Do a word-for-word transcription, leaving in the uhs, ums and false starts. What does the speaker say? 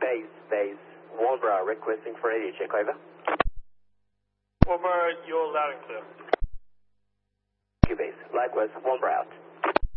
base, base, Warnbro requesting for radio check, over. Warnbro, you're loud and clear. Q base, likewise, Warnbro out.